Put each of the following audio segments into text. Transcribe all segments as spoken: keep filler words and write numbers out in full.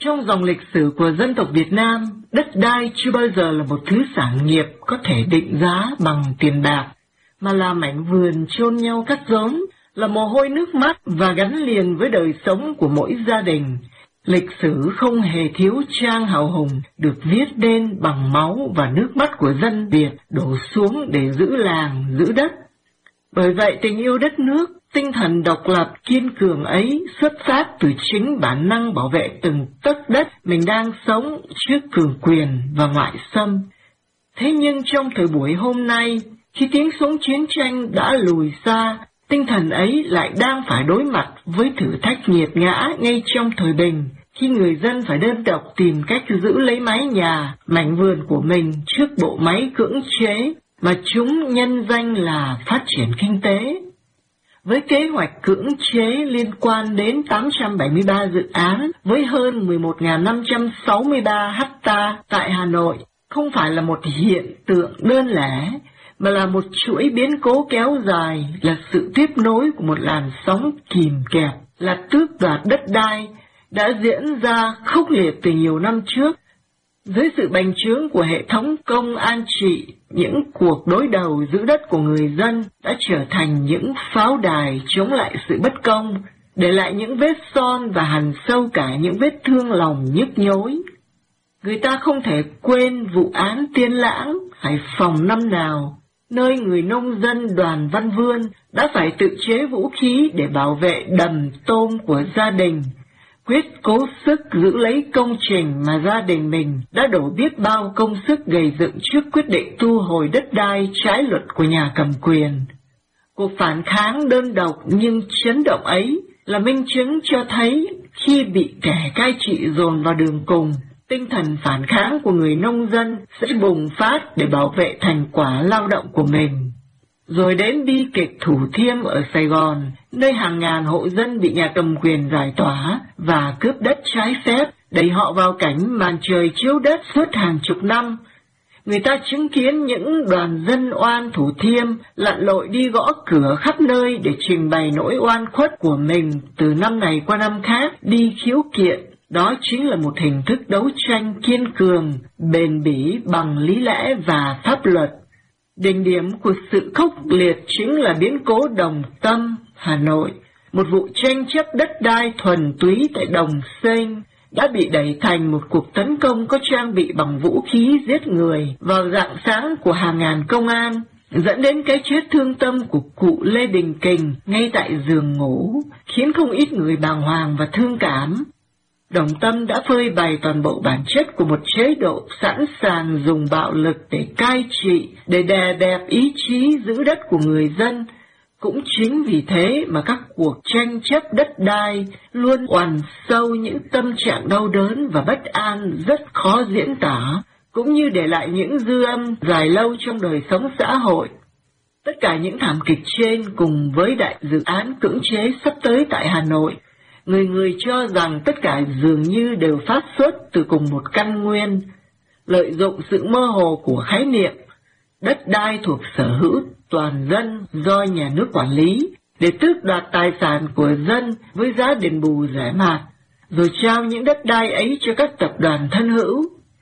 Trong dòng lịch sử của dân tộc Việt Nam, đất đai chưa bao giờ là một thứ sản nghiệp có thể định giá bằng tiền bạc, mà là mảnh vườn chôn nhau cắt rốn, là mồ hôi nước mắt và gắn liền với đời sống của mỗi gia đình. Lịch sử không hề thiếu trang hào hùng được viết nên bằng máu và nước mắt của dân Việt đổ xuống để giữ làng, giữ đất. Bởi vậy tình yêu đất nước, tinh thần độc lập kiên cường ấy xuất phát từ chính bản năng bảo vệ từng tấc đất mình đang sống trước cường quyền và ngoại xâm. Thế nhưng trong thời buổi hôm nay, khi tiếng súng chiến tranh đã lùi xa, tinh thần ấy lại đang phải đối mặt với thử thách nghiệt ngã ngay trong thời bình, khi người dân phải đơn độc tìm cách giữ lấy mái nhà, mảnh vườn của mình trước bộ máy cưỡng chế mà chúng nhân danh là phát triển kinh tế. Với kế hoạch cưỡng chế liên quan đến tám trăm bảy mươi ba dự án với hơn mười một nghìn năm trăm sáu mươi ba ha tại Hà Nội, không phải là một hiện tượng đơn lẻ, mà là một chuỗi biến cố kéo dài, là sự tiếp nối của một làn sóng kìm kẹp, là tước đoạt đất đai, đã diễn ra khốc liệt từ nhiều năm trước. Dưới sự bành trướng của hệ thống công an trị, những cuộc đối đầu giữ đất của người dân đã trở thành những pháo đài chống lại sự bất công, để lại những vết son và hằn sâu cả những vết thương lòng nhức nhối. Người ta không thể quên vụ án Tiên Lãng, Hải Phòng năm nào, nơi người nông dân Đoàn Văn Vươn đã phải tự chế vũ khí để bảo vệ đầm tôm của gia đình, quyết cố sức giữ lấy công trình mà gia đình mình đã đổ biết bao công sức gầy dựng trước quyết định thu hồi đất đai trái luật của nhà cầm quyền. Cuộc phản kháng đơn độc nhưng chấn động ấy là minh chứng cho thấy khi bị kẻ cai trị dồn vào đường cùng, tinh thần phản kháng của người nông dân sẽ bùng phát để bảo vệ thành quả lao động của mình. Rồi đến bi kịch Thủ Thiêm ở Sài Gòn, nơi hàng ngàn hộ dân bị nhà cầm quyền giải tỏa và cướp đất trái phép, đẩy họ vào cảnh màn trời chiếu đất suốt hàng chục năm. Người ta chứng kiến những đoàn dân oan Thủ Thiêm lặn lội đi gõ cửa khắp nơi để trình bày nỗi oan khuất của mình từ năm này qua năm khác, đi khiếu kiện. Đó chính là một hình thức đấu tranh kiên cường, bền bỉ bằng lý lẽ và pháp luật. Đỉnh điểm của sự khốc liệt chính là biến cố Đồng Tâm, Hà Nội, một vụ tranh chấp đất đai thuần túy tại Đồng Xênh đã bị đẩy thành một cuộc tấn công có trang bị bằng vũ khí giết người vào rạng sáng của hàng ngàn công an, dẫn đến cái chết thương tâm của cụ Lê Đình Kình ngay tại giường ngủ, khiến không ít người bàng hoàng và thương cảm. Đồng Tâm đã phơi bày toàn bộ bản chất của một chế độ sẵn sàng dùng bạo lực để cai trị, để đè bẹp ý chí giữ đất của người dân. Cũng chính vì thế mà các cuộc tranh chấp đất đai luôn oằn sâu những tâm trạng đau đớn và bất an rất khó diễn tả, cũng như để lại những dư âm dài lâu trong đời sống xã hội. Tất cả những thảm kịch trên cùng với đại dự án cưỡng chế sắp tới tại Hà Nội, người người cho rằng tất cả dường như đều phát xuất từ cùng một căn nguyên, lợi dụng sự mơ hồ của khái niệm đất đai thuộc sở hữu toàn dân do nhà nước quản lý để tước đoạt tài sản của dân với giá đền bù rẻ mạt, rồi trao những đất đai ấy cho các tập đoàn thân hữu.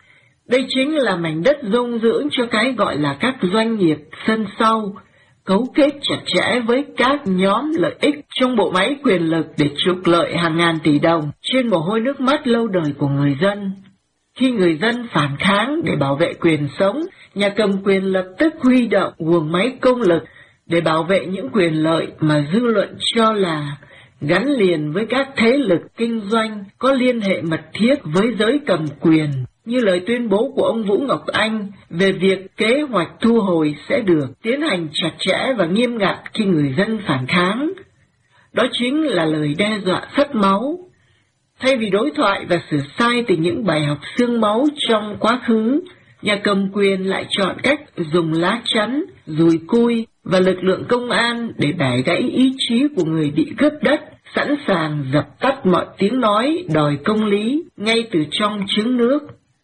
Đây chính là mảnh đất dông dưỡng cho cái gọi là các doanh nghiệp sân sau, cấu kết chặt chẽ với các nhóm lợi ích trong bộ máy quyền lực để trục lợi hàng ngàn tỷ đồng trên mồ hôi nước mắt lâu đời của người dân. Khi người dân phản kháng để bảo vệ quyền sống, nhà cầm quyền lập tức huy động guồng máy công lực để bảo vệ những quyền lợi mà dư luận cho là gắn liền với các thế lực kinh doanh có liên hệ mật thiết với giới cầm quyền, như lời tuyên bố của ông Vũ Ngọc Anh về việc kế hoạch thu hồi sẽ được tiến hành chặt chẽ và nghiêm ngặt khi người dân phản kháng. Đó chính là lời đe dọa sắt máu. Thay vì đối thoại và sửa sai từ những bài học xương máu trong quá khứ, nhà cầm quyền lại chọn cách dùng lá chắn, dùi cui và lực lượng công an để bẻ gãy ý chí của người bị cướp đất, sẵn sàng dập tắt mọi tiếng nói đòi công lý ngay từ trong trứng nước.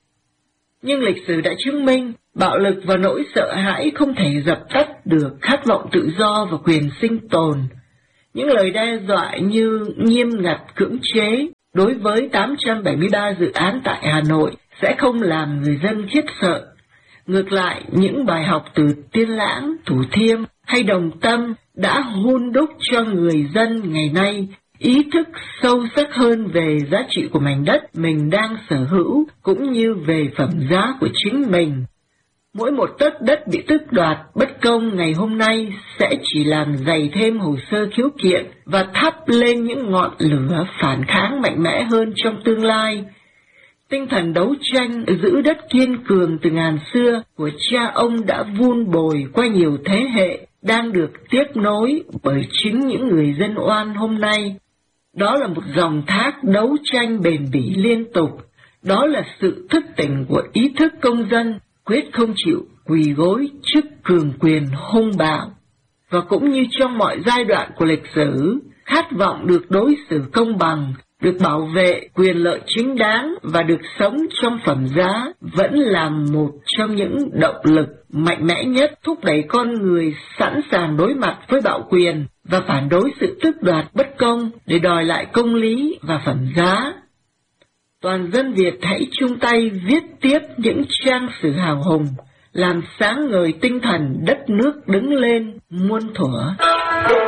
Nhưng lịch sử đã chứng minh, bạo lực và nỗi sợ hãi không thể dập tắt được khát vọng tự do và quyền sinh tồn. Những lời đe dọa như nghiêm ngặt cưỡng chế, đối với tám trăm bảy mươi ba dự án tại Hà Nội sẽ không làm người dân khiếp sợ. Ngược lại, những bài học từ Tiên Lãng, Thủ Thiêm hay Đồng Tâm đã hun đúc cho người dân ngày nay ý thức sâu sắc hơn về giá trị của mảnh đất mình đang sở hữu, cũng như về phẩm giá của chính mình. Mỗi một tấc đất bị tước đoạt bất công ngày hôm nay sẽ chỉ làm dày thêm hồ sơ khiếu kiện và thắp lên những ngọn lửa phản kháng mạnh mẽ hơn trong tương lai. Tinh thần đấu tranh giữ đất kiên cường từ ngàn xưa của cha ông đã vun bồi qua nhiều thế hệ, đang được tiếp nối bởi chính những người dân oan hôm nay. Đó là một dòng thác đấu tranh bền bỉ liên tục. Đó là sự thức tỉnh của ý thức công dân, quyết không chịu quỳ gối trước cường quyền hung bạo. Và cũng như trong mọi giai đoạn của lịch sử, khát vọng được đối xử công bằng, được bảo vệ quyền lợi chính đáng và được sống trong phẩm giá vẫn là một trong những động lực mạnh mẽ nhất thúc đẩy con người sẵn sàng đối mặt với bạo quyền và phản đối sự tước đoạt bất công để đòi lại công lý và phẩm giá. Toàn dân Việt hãy chung tay viết tiếp những trang sử hào hùng, làm sáng ngời tinh thần đất nước đứng lên muôn thuở.